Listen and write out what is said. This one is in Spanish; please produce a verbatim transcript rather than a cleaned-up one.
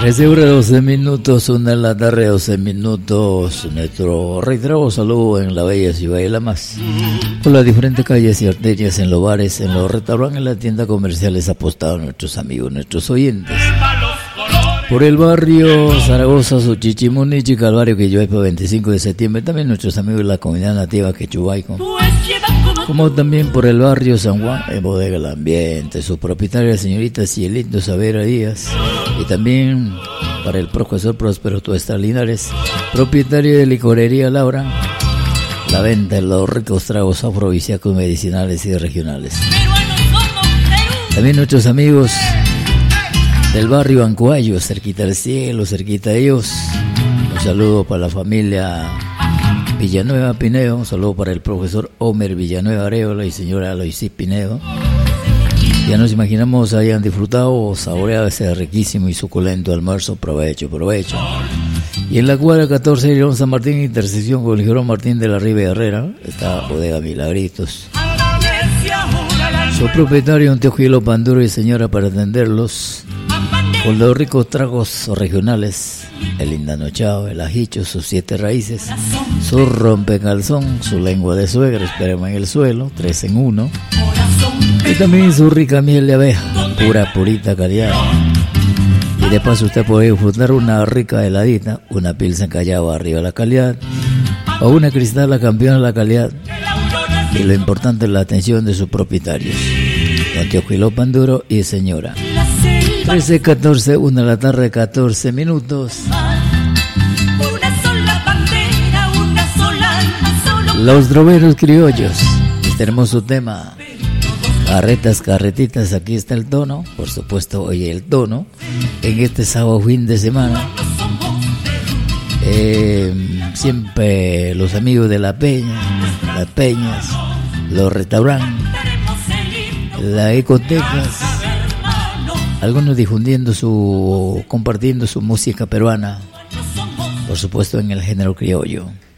trece horas doce minutos, una de la tarde, doce minutos. Nuestro reiterado saludo en la bella ciudad de La Más, por las diferentes calles y arterias, en los bares, en los restaurantes, en las tiendas comerciales, apostados nuestros amigos, nuestros oyentes. Por el barrio Zaragoza, Suchichimunichi, Calvario, que yo hay para veinticinco de septiembre, también nuestros amigos de la comunidad nativa Quechubaico. Como también por el barrio San Juan, en Bodega El Ambiente, su propietaria, señorita Cielito Savera Díaz, y también para el profesor Próspero Tuesta Linares, propietario de licorería Laura, la venta de los ricos tragos afrodisíacos, medicinales y regionales. También nuestros amigos del barrio Ancuayo, cerquita del cielo, cerquita de ellos. Un saludo para la familia Villanueva Pinedo, un saludo para el profesor Homer Villanueva Areola y señora Aloisí Pinedo. Ya nos imaginamos hayan disfrutado o saboreado ese riquísimo y suculento almuerzo. Provecho, provecho. Y en la cuadra catorce de León San Martín, intersección con el Girón Martín de la Riva Herrera, está Bodega Milagritos. Su propietario, un Teojilo Panduro y señora para atenderlos con los ricos tragos regionales, el indanochao, el ajicho, sus siete raíces, su rompecalzón, su lengua de suegra, esperemos en el suelo, tres en uno, y también su rica miel de abeja, pura, purita calidad. Y de paso usted puede disfrutar una rica heladita, una pilsen Callao arriba de la calidad, o una cristal la campeona de la calidad. Y lo importante es la atención de sus propietarios, don Teojilo Panduro y señora. trece, catorce, una de la tarde, catorce minutos. Los drogueros criollos, este hermoso tema. Carretas, carretitas, aquí está el tono. Por supuesto, oye, el tono en este sábado fin de semana. Eh, siempre los amigos de la Peña, las peñas, los restaurantes, las ecotecas, algunos difundiendo su, compartiendo su música peruana, por supuesto en el género criollo.